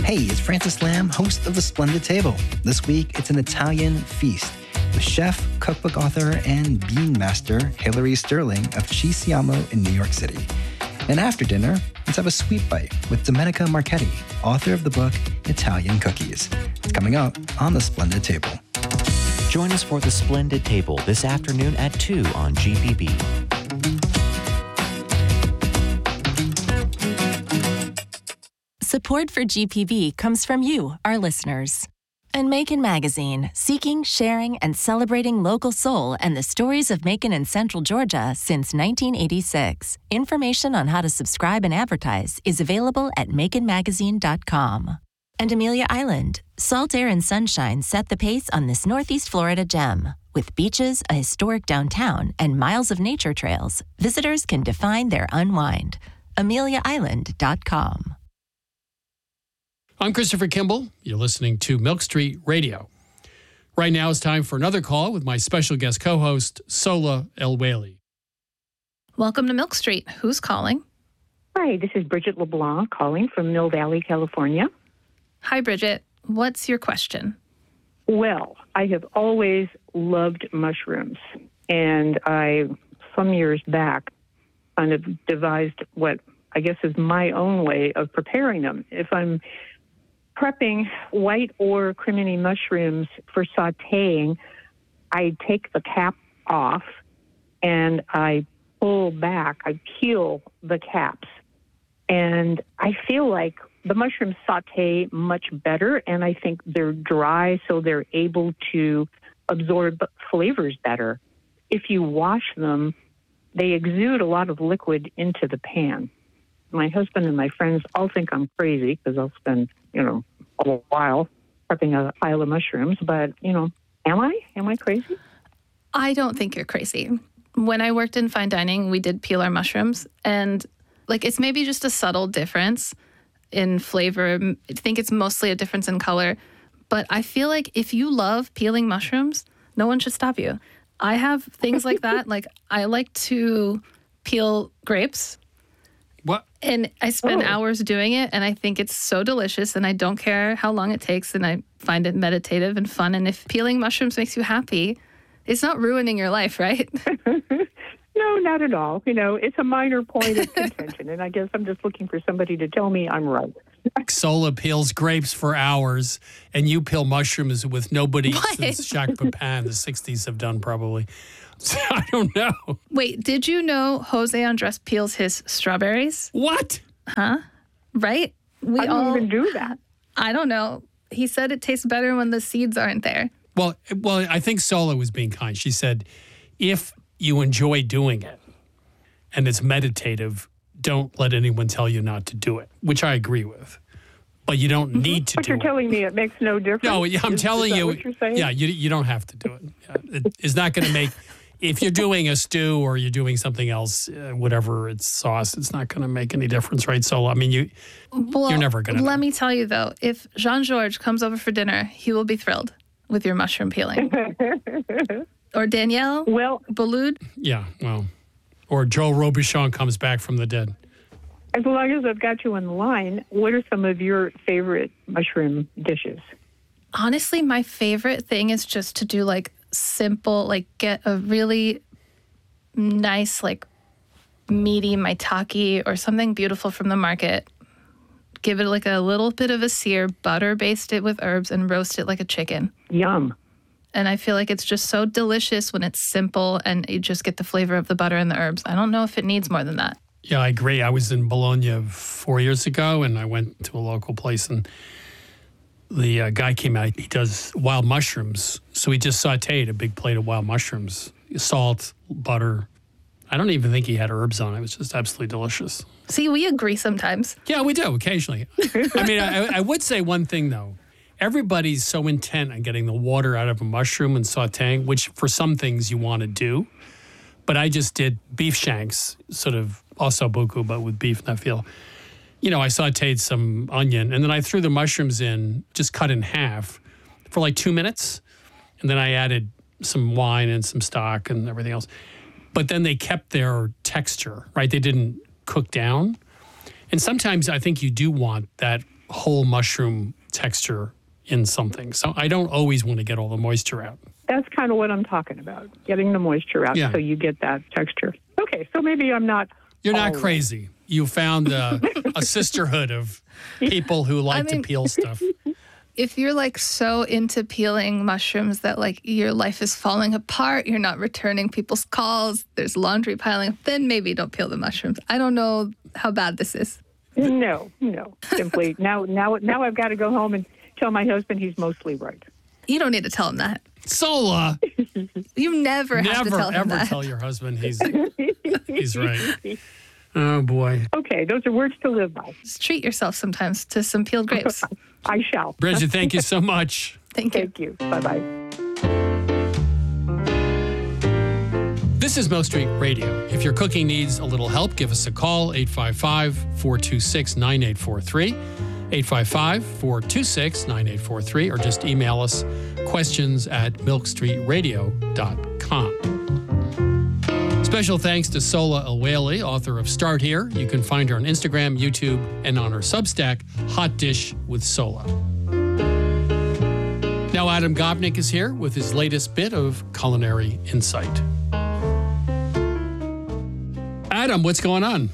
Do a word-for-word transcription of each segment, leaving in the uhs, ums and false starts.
Hey, it's Francis Lamb, host of The Splendid Table. This week, it's an Italian feast with chef, cookbook author, and bean master Hilary Sterling of Ci Siamo in New York City. And after dinner, let's have a sweet bite with Domenica Marchetti, author of the book Italian Cookies. It's coming up on The Splendid Table. Join us for The Splendid Table this afternoon at two on G P B. Support for G P B comes from you, our listeners. And Macon Magazine, seeking, sharing, and celebrating local soul and the stories of Macon and Central Georgia since nineteen eighty-six. Information on how to subscribe and advertise is available at macon magazine dot com. And Amelia Island, salt air and sunshine set the pace on this Northeast Florida gem. With beaches, a historic downtown, and miles of nature trails, visitors can define their unwind. amelia island dot com. I'm Christopher Kimball. You're listening to Milk Street Radio. Right now it's time for another call with my special guest co-host, Sola El-Waylly. Welcome to Milk Street. Who's calling? Hi, this is Bridget LeBlanc calling from Mill Valley, California. Hi, Bridget. What's your question? Well, I have always loved mushrooms, and I, some years back, kind of devised what I guess is my own way of preparing them. If I'm prepping white or crimini mushrooms for sautéing, I take the cap off and I pull back, I peel the caps. And I feel like the mushrooms sauté much better, and I think they're dry, so they're able to absorb flavors better. If you wash them, they exude a lot of liquid into the pan. My husband and my friends all think I'm crazy because I'll spend, you know, a while prepping a pile of mushrooms. But, you know, am I? Am I crazy? I don't think you're crazy. When I worked in fine dining, we did peel our mushrooms. And, like, it's maybe just a subtle difference in flavor. I think it's mostly a difference in color. But I feel like if you love peeling mushrooms, no one should stop you. I have things like that. Like, I like to peel grapes. What? And I spend Oh. hours doing it, and I think it's so delicious, and I don't care how long it takes, and I find it meditative and fun. And if peeling mushrooms makes you happy, it's not ruining your life, right? No, not at all. You know, it's a minor point of contention, and I guess I'm just looking for somebody to tell me I'm right. Sola peels grapes for hours, and you peel mushrooms with nobody What? since Jacques Pepin in the sixties have done, probably. I don't know. Wait, did you know Jose Andres peels his strawberries? What? Huh? Right? We I don't all even do that. I don't know. He said it tastes better when the seeds aren't there. Well, well, I think Sola was being kind. She said, if you enjoy doing it and it's meditative, don't let anyone tell you not to do it, which I agree with. But you don't need to But do you're it. telling me it makes no difference? No, I'm Is- is telling that you. what you're saying? Yeah, you you don't have to do it. Yeah, it it's not going to make. If you're doing a stew or you're doing something else, uh, whatever it's sauce, it's not going to make any difference, right? So I mean, you Well, you're never going to. Let me tell you, though, if Jean-Georges comes over for dinner, he will be thrilled with your mushroom peeling. Or Danielle Well, Boulud. Yeah, well, or Joe Robuchon comes back from the dead. as long as I've got you in the line, what are some of your favorite mushroom dishes? Honestly, my favorite thing is just to do like simple, like get a really nice, like meaty maitake or something beautiful from the market. Give it like a little bit of a sear, butter baste it with herbs, and roast it like a chicken. Yum. And I feel like it's just so delicious when it's simple and you just get the flavor of the butter and the herbs. I don't know if it needs more than that. Yeah, I agree. I was in Bologna four years ago, and I went to a local place, and the uh, guy came out. He does wild mushrooms, so he just sautéed a big plate of wild mushrooms, salt, butter. I don't even think he had herbs on it. It was just absolutely delicious. See, we agree sometimes. Yeah, we do occasionally. I mean, I, I would say one thing, though. Everybody's so intent on getting the water out of a mushroom and sautéing, which for some things you want to do. But I just did beef shanks, sort of ossobuco, but with beef nafil. You know, I sautéed some onion, and then I threw the mushrooms in, just cut in half, for like two minutes. And then I added some wine and some stock and everything else. But then they kept their texture, right? They didn't cook down. And sometimes I think you do want that whole mushroom texture in something. So I don't always want to get all the moisture out. That's kind of what I'm talking about, getting the moisture out Yeah. so you get that texture. Okay, so maybe I'm not... You're not always- crazy. You found uh, a sisterhood of people who like I mean- to peel stuff. If you're like so into peeling mushrooms that like your life is falling apart, you're not returning people's calls, there's laundry piling up, then maybe don't peel the mushrooms. I don't know how bad this is. No, no. Simply, now, now, now I've got to go home and tell my husband he's mostly right. You don't need to tell him that. Sola, You never, have to never tell him ever that. tell your husband he's he's right. Oh boy, Okay, those are words to live by. Just treat yourself sometimes to some peeled grapes. I shall. Bridget, thank you so much. Thank you. Thank you. Bye-bye. This is Mill Street Radio. If your cooking needs a little help, give us a call, eight five five, four two six, nine eight four three, eight five five, four two six, nine eight four three, or just email us questions at milk street radio dot com. Special thanks to Sola Alwali, author of Start Here. You can find her on Instagram, YouTube, and on her Substack, Hot Dish with Sola. Now Adam Gopnik is here with his latest bit of culinary insight. Adam, what's going on?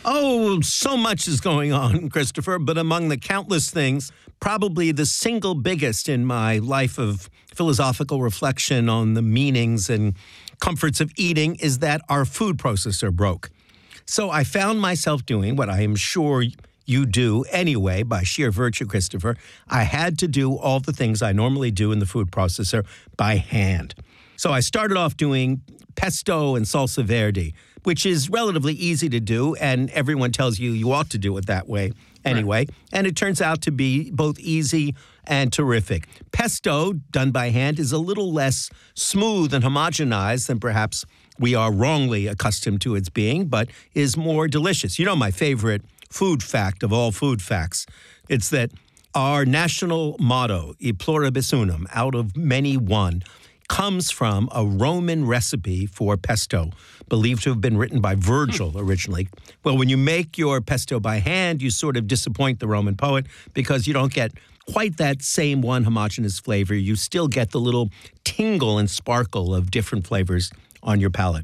Oh, so much is going on, Christopher, but among the countless things, probably the single biggest in my life of philosophical reflection on the meanings and comforts of eating is that our food processor broke. So I found myself doing what I am sure you do anyway, by sheer virtue, Christopher. I had to do all the things I normally do in the food processor by hand. So I started off doing pesto and salsa verde, which is relatively easy to do, and everyone tells you you ought to do it that way anyway. Right. And it turns out to be both easy and terrific. Pesto, done by hand, is a little less smooth and homogenized than perhaps we are wrongly accustomed to its being, but is more delicious. You know my favorite food fact of all food facts. It's that our national motto, E pluribus unum, out of many one, comes from a Roman recipe for pesto, believed to have been written by Virgil originally. Well, when you make your pesto by hand, you sort of disappoint the Roman poet because you don't get quite that same one homogeneous flavor. You still get the little tingle and sparkle of different flavors on your palate.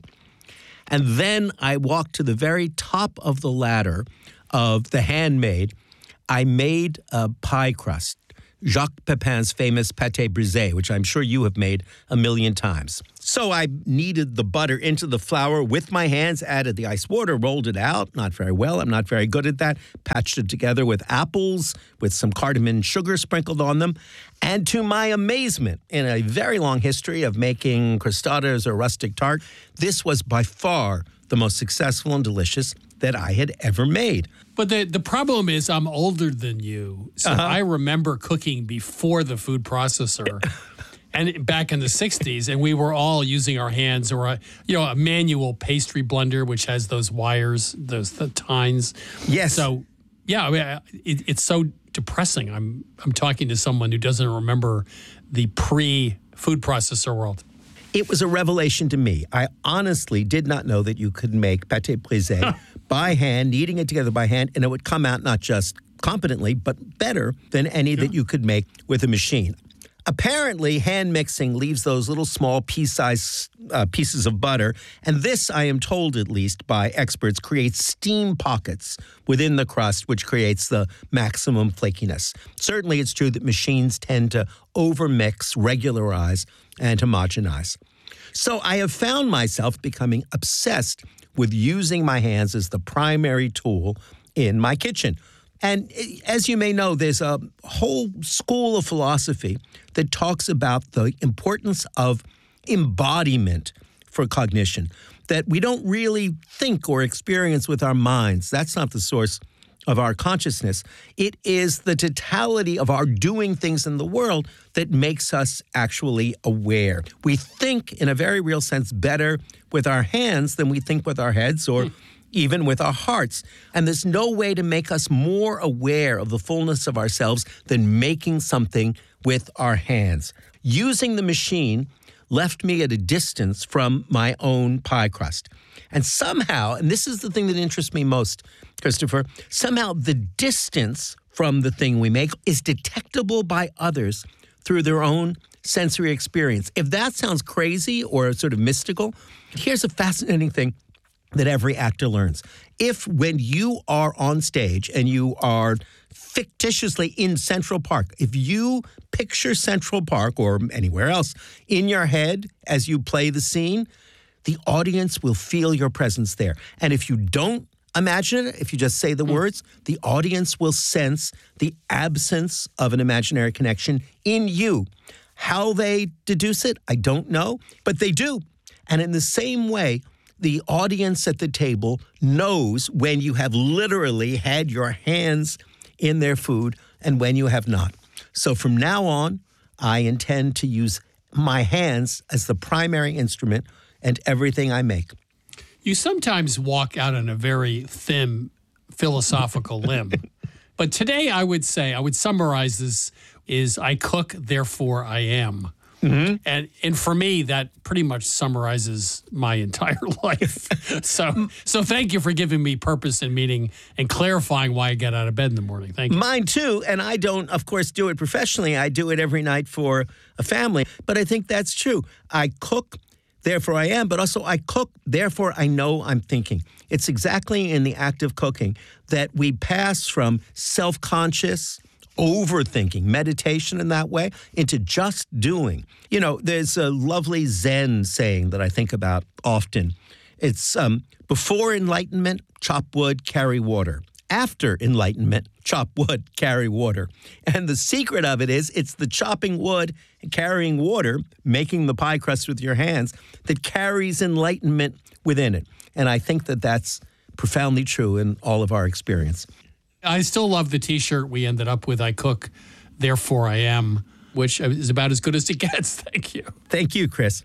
And then I walked to the very top of the ladder of the handmade. I made a pie crust, Jacques Pepin's famous pâté brisé, which I'm sure you have made a million times. So I kneaded the butter into the flour with my hands, added the ice water, rolled it out. Not very well. I'm not very good at that. Patched it together with apples, with some cardamom sugar sprinkled on them. And to my amazement, in a very long history of making crostadas or rustic tart, this was by far the most successful and delicious that I had ever made. But the, the problem is I'm older than you, so Uh-huh. I remember cooking before the food processor, and back in the sixties, and we were all using our hands or a you know a manual pastry blender which has those wires, those the tines. Yes. So yeah, I mean, it, it's so depressing. I'm I'm talking to someone who doesn't remember the pre-food processor world. It was a revelation to me. I honestly did not know that you could make pâté brisé by hand, kneading it together by hand, and it would come out not just competently, but better than any yeah. that you could make with a machine. Apparently, hand mixing leaves those little small pea-sized uh, pieces of butter, and this, I am told at least by experts, creates steam pockets within the crust, which creates the maximum flakiness. Certainly, it's true that machines tend to overmix, regularize, and homogenize. So I have found myself becoming obsessed with using my hands as the primary tool in my kitchen. And as you may know, there's a whole school of philosophy that talks about the importance of embodiment for cognition, that we don't really think or experience with our minds. That's not the source of our consciousness. It is the totality of our doing things in the world that makes us actually aware. We think, in a very real sense, better with our hands than we think with our heads or even with our hearts. And there's no way to make us more aware of the fullness of ourselves than making something with our hands. Using the machine left me at a distance from my own pie crust. And somehow, and this is the thing that interests me most, Christopher, somehow the distance from the thing we make is detectable by others through their own sensory experience. If that sounds crazy or sort of mystical, here's a fascinating thing that every actor learns. If when you are on stage and you are fictitiously in Central Park, if you picture Central Park or anywhere else in your head as you play the scene, the audience will feel your presence there. And if you don't imagine it, if you just say the mm. words, the audience will sense the absence of an imaginary connection in you. How they deduce it, I don't know, but they do. And in the same way, the audience at the table knows when you have literally had your hands in their food and when you have not. So from now on, I intend to use my hands as the primary instrument and everything I make. You sometimes walk out on a very thin philosophical limb. But today I would say, I would summarize this is I cook, therefore I am. Mm-hmm. And and for me, that pretty much summarizes my entire life. so so thank you for giving me purpose and meaning and clarifying why I get out of bed in the morning. Thank you. Mine too. And I don't, of course, do it professionally. I do it every night for a family. But I think that's true. I cook, therefore I am. But also I cook, therefore I know I'm thinking. It's exactly in the act of cooking that we pass from self-conscious overthinking, meditation in that way, into just doing. You know, there's a lovely Zen saying that I think about often. It's um, before enlightenment, chop wood, carry water. After enlightenment, chop wood, carry water. And the secret of it is it's the chopping wood and carrying water, making the pie crust with your hands, that carries enlightenment within it. And I think that that's profoundly true in all of our experience. I still love the T-shirt we ended up with, I cook, therefore I am, which is about as good as it gets. Thank you. Thank you, Chris.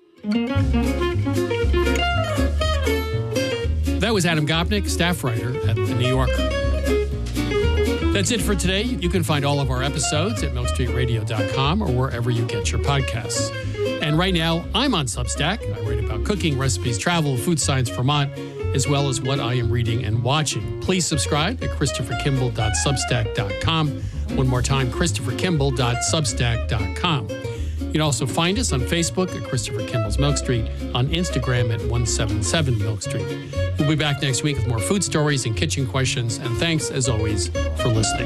That was Adam Gopnik, staff writer at The New Yorker. That's it for today. You can find all of our episodes at milk street radio dot com or wherever you get your podcasts. And right now, I'm on Substack. I write about cooking, recipes, travel, food science, Vermont, as well as what I am reading and watching. Please subscribe at christopher kimball dot substack dot com. One more time, christopher kimball dot substack dot com. You can also find us on Facebook at Christopher Kimball's Milk Street, on Instagram at one seventy-seven Milk Street. We'll be back next week with more food stories and kitchen questions. And thanks, as always, for listening.